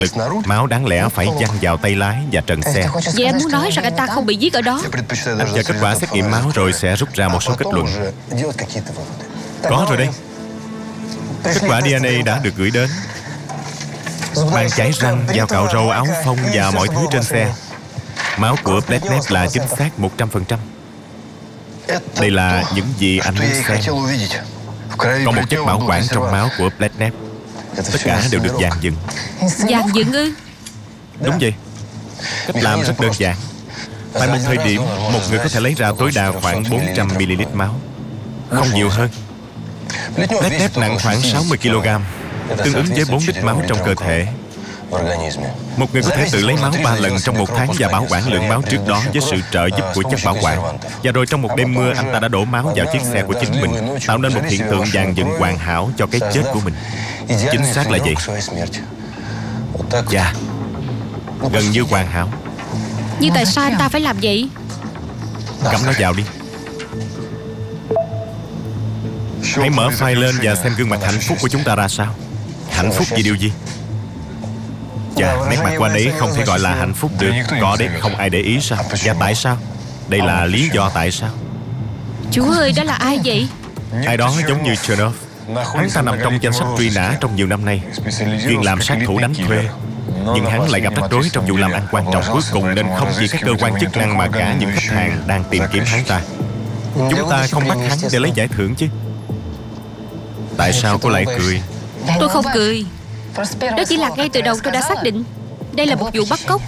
Máu đáng lẽ phải văng vào tay lái và trần xe. Vậy anh muốn nói rằng anh ta không bị giết ở đó? Anh chờ kết quả xét nghiệm máu rồi sẽ rút ra một số kết luận. Có rồi đây. Kết quả DNA đã được gửi đến. Mang chải răng, dao cạo râu, áo phông và mọi thứ trên xe. Máu của Bletnef là chính xác 100%. Đây là những gì anh muốn xem. Có một chất bảo quản trong máu của Bletnef. Tất cả đều được dàn dựng. Dàn dựng ư? Đúng vậy. Cách làm rất đơn giản. Tại một thời điểm, một người có thể lấy ra tối đa khoảng 400ml máu, không nhiều hơn. Bletnef nặng khoảng 60kg, tương ứng với 4 lít máu trong cơ thể. Một người có thể tự lấy máu 3 lần trong một tháng và bảo quản lượng máu trước đó với sự trợ giúp của chất bảo quản. Và rồi trong một đêm mưa, anh ta đã đổ máu vào chiếc xe của chính mình, tạo nên một hiện tượng dàn dựng hoàn hảo cho cái chết của mình. Chính xác là vậy. Dạ, gần như hoàn hảo. Nhưng tại sao anh ta phải làm vậy? Cắm nó vào đi. Hãy mở file lên và xem gương mặt hạnh phúc của chúng ta ra sao. Hạnh phúc vì điều gì? Chà, nét mặt của anh ấy không thể gọi là hạnh phúc được. Có đấy, không ai để ý sao? Và tại sao? Đây là lý do tại sao. Chúa ơi, đó là ai vậy? Ai đó giống như Chernov. Hắn ta nằm trong danh sách truy nã trong nhiều năm nay, chuyên làm sát thủ đánh thuê. Nhưng hắn lại gặp rắc rối trong vụ làm ăn quan trọng cuối cùng, nên không chỉ các cơ quan chức năng mà cả những khách hàng đang tìm kiếm hắn ta. Chúng ta không bắt hắn để lấy giải thưởng chứ? Tại sao cô lại cười? Tôi không cười. Đó chỉ là ngay từ đầu tôi đã xác định đây là một vụ bắt cóc.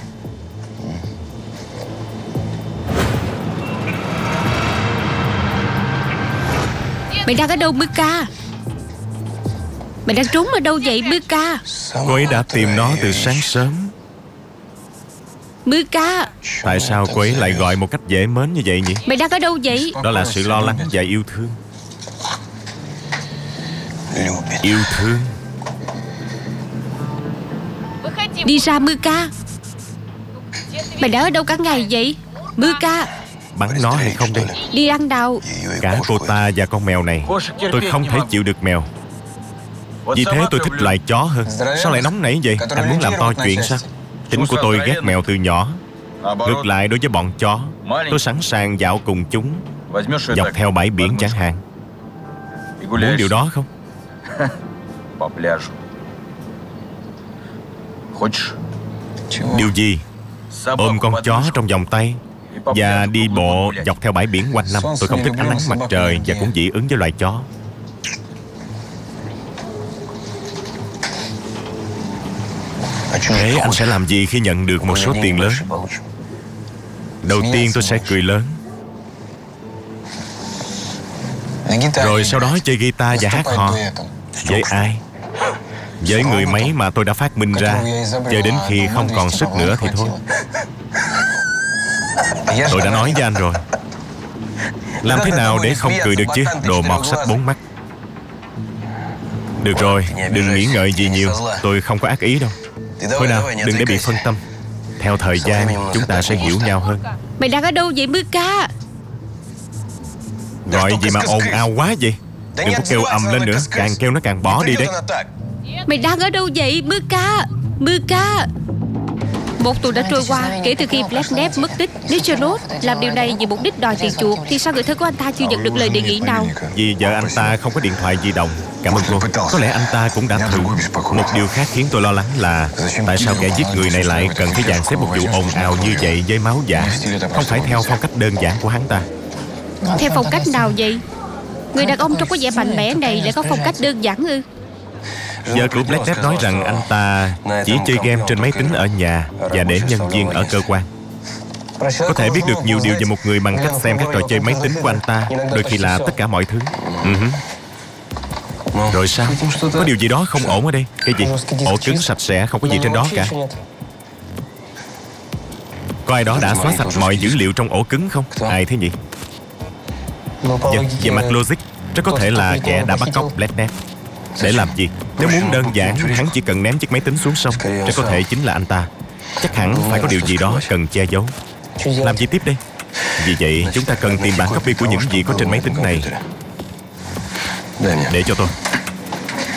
Mày đang ở đâu Mika? Mày đang trốn ở đâu vậy Mika? Cô ấy đã tìm nó từ sáng sớm. Mika, Tại sao cô ấy lại gọi một cách dễ mến như vậy nhỉ? mày đang ở đâu vậy? Đó là sự lo lắng và yêu thương. Yêu thương. Đi ra Mika. Mày đã ở đâu cả ngày vậy Mika? Bắn nó hay không đây? Đi ăn nào. Cả cô ta và con mèo này. Tôi không thể chịu được mèo. Vì thế tôi thích loài chó hơn. Sao lại nóng nảy vậy? Anh muốn làm to chuyện sao? Tính của tôi ghét mèo từ nhỏ. Ngược lại, đối với bọn chó, tôi sẵn sàng dạo cùng chúng dọc theo bãi biển chẳng hạn. Muốn điều đó không? Điều gì? Ôm con chó trong vòng tay và đi bộ dọc theo bãi biển quanh năm. Tôi không thích ánh nắng mặt trời và cũng dị ứng với loài chó. Thế anh sẽ làm gì khi nhận được một số tiền lớn? Đầu tiên tôi sẽ cười lớn. Rồi sau đó chơi guitar và hát hò. Với ai? Với người máy mà tôi đã phát minh ra. Chơi đến khi không còn sức nữa thì thôi. Tôi đã nói với anh rồi. Làm thế nào để không cười được chứ? Đồ mọt sách 4 mắt. Được rồi, đừng nghĩ ngợi gì nhiều. Tôi không có ác ý đâu. Thôi nào, đừng để bị phân tâm. Theo thời gian, chúng ta sẽ hiểu nhau hơn. Mày đang ở đâu vậy Mika? Gọi gì mà ồn ào quá vậy? Đừng có kêu ầm lên nữa. Càng kêu nó càng bỏ đi đấy. Mày đang ở đâu vậy Mika? Mika. 1 tuần đã trôi qua kể từ khi Bletnef mất tích. Nếu Chernov làm điều này vì mục đích đòi tiền chuộc, thì sao người thân của anh ta chưa nhận được lời đề nghị nào? Vì vợ anh ta không có điện thoại di động. Cảm ơn cô. Có lẽ anh ta cũng đã thử. Một điều khác khiến tôi lo lắng là tại sao kẻ giết người này lại cần phải dàn xếp một vụ ồn ào như vậy với máu giả, không phải theo phong cách đơn giản của hắn ta. Theo phong cách nào vậy? Người đàn ông trong có vẻ mạnh mẽ này lại có phong cách đơn giản ư? Vợ của Bletnef nói rằng anh ta chỉ chơi game trên máy tính ở nhà và để nhân viên ở cơ quan. Có thể biết được nhiều điều về một người bằng cách xem các trò chơi máy tính của anh ta, đôi khi là tất cả mọi thứ. Rồi sao? Có điều gì đó không ổn ở đây. Cái gì? Ổ cứng sạch sẽ, không có gì trên đó cả. Có ai đó đã xóa sạch mọi dữ liệu trong ổ cứng không? Ai thế nhỉ? Về mặt logic, rất có thể là kẻ đã bắt cóc Bletnef. Để làm gì? Nếu muốn đơn giản, hắn chỉ cần ném chiếc máy tính xuống sông. Rất có thể chính là anh ta. Chắc hẳn phải có điều gì đó cần che giấu. Làm gì tiếp đây? Vì vậy, chúng ta cần tìm bản copy của những gì có trên máy tính này. Để cho tôi.